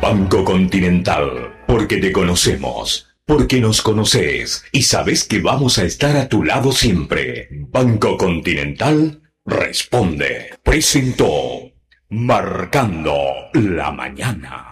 Banco Continental, porque te conocemos, porque nos conoces y sabes que vamos a estar a tu lado siempre. Banco Continental responde. Presentó Marcando la Mañana.